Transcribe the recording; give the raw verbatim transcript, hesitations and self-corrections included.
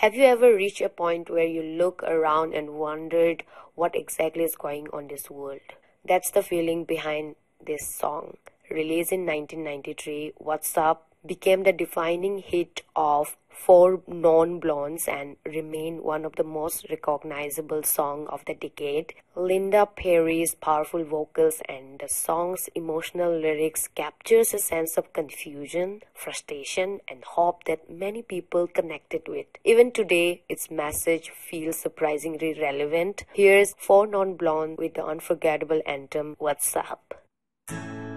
Have you ever reached a point where you look around and wondered what exactly is going on in this world? That's the feeling behind this song. Released in nineteen ninety-three, What's Up became the defining hit of Four Non Blondes and remained one of the most recognizable songs of the decade. Linda Perry's powerful vocals and the song's emotional lyrics captures a sense of confusion, frustration, and hope that many people connected with. Even today, its message feels surprisingly relevant. Here's Four Non Blondes with the unforgettable anthem, What's Up?